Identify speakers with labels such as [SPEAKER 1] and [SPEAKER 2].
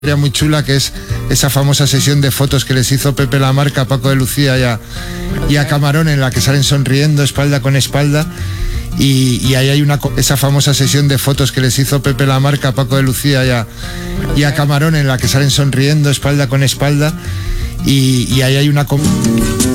[SPEAKER 1] muy chula, que es esa famosa sesión de fotos que les hizo Pepe Lamarca a Paco de Lucía y a Camarón, en la que salen sonriendo espalda con espalda, y ahí hay esa famosa sesión de fotos que les hizo Pepe Lamarca a Paco de Lucía y a Camarón, en la que salen sonriendo espalda con espalda, y ahí hay una